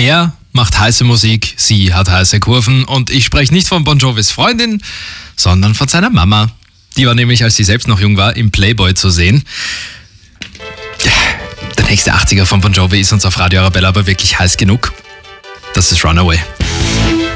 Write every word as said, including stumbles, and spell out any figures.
Er macht heiße Musik, sie hat heiße Kurven und ich spreche nicht von Bon Jovis Freundin, sondern von seiner Mama. Die war nämlich, als sie selbst noch jung war, im Playboy zu sehen. Der nächste achtziger von Bon Jovi ist uns auf Radio Arabella aber wirklich heiß genug. Das ist Runaway.